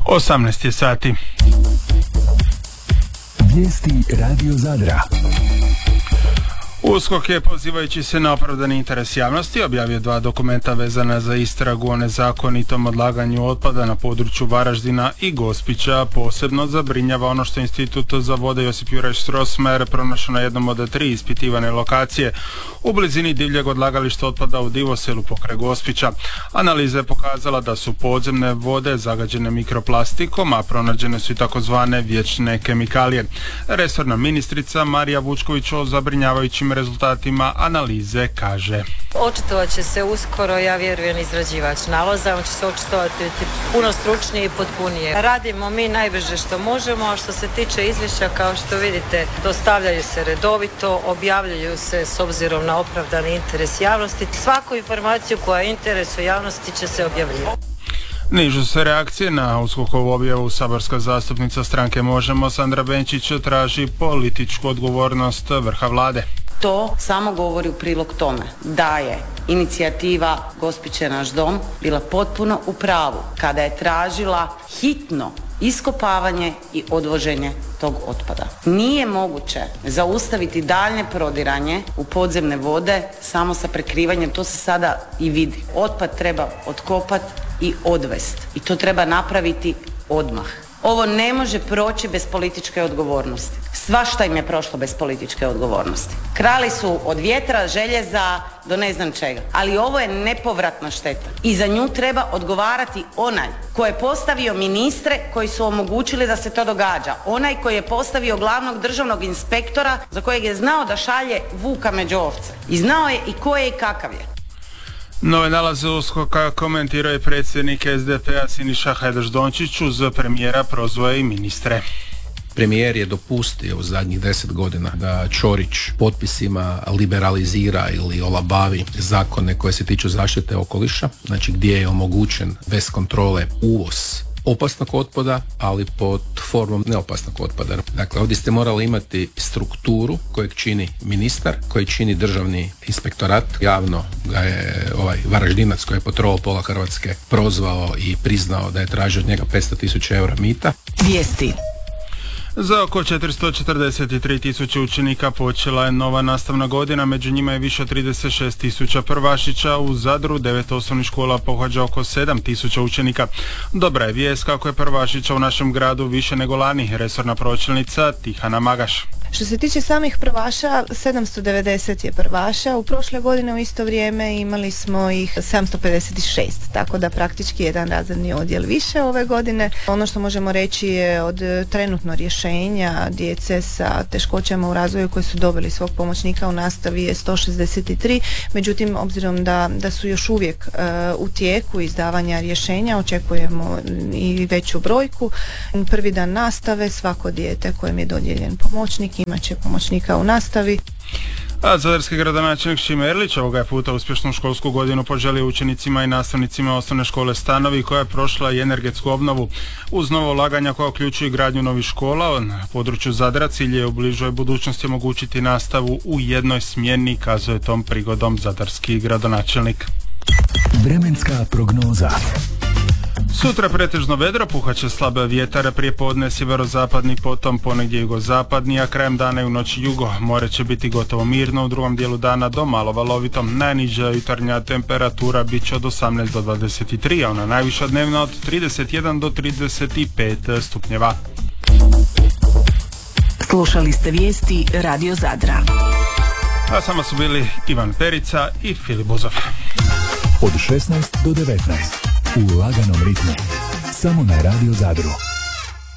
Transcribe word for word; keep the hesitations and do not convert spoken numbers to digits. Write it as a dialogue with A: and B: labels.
A: osamnaest je sati.
B: Vijesti Radio Zadra.
A: U S K O K je, pozivajući se na opravdani interes javnosti, objavio dva dokumenta vezana za istragu o nezakonitom odlaganju otpada na području Varaždina i Gospića. Posebno zabrinjava ono što Institut za vode Josip Juraj Strossmayer pronašao na jednom od tri ispitivane lokacije u blizini divljeg odlagališta otpada u Divoselu pokraj Gospića. Analiza je pokazala da su podzemne vode zagađene mikroplastikom, a pronađene su i takozvane vječne kemikalije. Resorna ministrica Marija Vučković o zabrinjavajućim rezultatima analize kaže:
C: Očitovat će se uskoro, ja vjerujem, izrađivač nalaza, on će se očitovati puno stručnije i potpunije. Radimo mi najbrže što možemo, a što se tiče izvješća, kao što vidite, dostavljaju se redovito, objavljuju se s obzirom na opravdani interes javnosti. Svaku informaciju koja je interesu javnosti će se objavljivati.
A: Nižu se reakcije na U S K O K-ovu objavu. Saborska zastupnica stranke Možemo Sandra Benčić traži političku odgovornost vrha vlade.
D: To samo govori u prilog tome da je inicijativa Gospić je naš dom bila potpuno u pravu kada je tražila hitno iskopavanje i odvoženje tog otpada. Nije moguće zaustaviti daljnje prodiranje u podzemne vode samo sa prekrivanjem, to se sada i vidi. Otpad treba otkopati i odvesti i to treba napraviti odmah. Ovo ne može proći bez političke odgovornosti. Svašta im je prošlo bez političke odgovornosti. Krali su od vjetra, željeza do ne znam čega. Ali ovo je nepovratna šteta. I za nju treba odgovarati onaj koji je postavio ministre koji su omogućili da se to događa. Onaj koji je postavio glavnog državnog inspektora za kojeg je znao da šalje vuka među ovce. I znao je i ko je i kakav je.
A: Nove nalaze U S K O K-a komentirao je predsjednik S D P-a Siniša Hajdaš Dončić, uz premijera prozvoje i ministre.
E: Premijer je dopustio u zadnjih deset godina da Ćorić potpisima liberalizira ili olabavi zakone koje se tiču zaštite okoliša, znači gdje je omogućen bez kontrole uvoz opasnog otpada, ali pod formom neopasnog otpada. Dakle, ovdje ste morali imati strukturu kojeg čini ministar, koji čini državni inspektorat. Javno ga je ovaj Varaždinac koji je potrovao pola Hrvatske prozvao i priznao da je tražio od njega petsto tisuća eura mita.
B: Vijesti.
A: Za oko četiristo četrdeset tri tisuće učenika počela je nova nastavna godina, među njima je više od trideset šest tisuća prvašića. U Zadru devet osnovnih škola pohađa oko sedam tisuća učenika. Dobra je vijest kako je prvašića u našem gradu više nego lani, resorna pročelnica Tihana Magaš.
F: Što se tiče samih prvaša, sedamsto devedeset je prvaša, u prošle godine u isto vrijeme imali smo ih sedamsto pedeset šest, tako da praktički jedan razredni odjel više ove godine. Ono što možemo reći je od trenutno rješenja djece sa teškoćama u razvoju koji su dobili svog pomoćnika u nastavi je sto šezdeset tri, međutim obzirom da, da su još uvijek uh, u tijeku izdavanja rješenja, očekujemo i veću brojku. Prvi dan nastave svako dijete kojem je dodijeljen pomoćnik imat će pomoćnika u nastavi.
A: A zadarski gradonačelnik Šime Erlić ovoga je puta uspješnu školsku godinu poželio učenicima i nastavnicima osnovne škole Stanovi koja je prošla i energetsku obnovu. Uz novo ulaganja koja uključuju gradnju novih škola na području Zadra, cilj je u bližoj budućnosti omogućiti nastavu u jednoj smjeni, kazuje tom prigodom zadarski gradonačelnik.
B: Vremenska prognoza.
A: Sutra pretežno vedro, puhat će slab vjetar, prije podne sjeverozapadni, potom ponegdje jugozapadni, a krajem dana i u noći jugo. More će biti gotovo mirno, u drugom dijelu dana do malo valovito. Najniža jutarnja temperatura bit će od osamnaest do dvadeset tri, a ona najviša dnevna od trideset jedan do trideset pet stupnjeva.
B: Slušali ste vijesti Radio Zadra.
A: A samo su bili Ivan Perica i Filip Buzov.
B: Od šesnaest do devetnaest u laganom ritmu. Samo na Radio Zadru.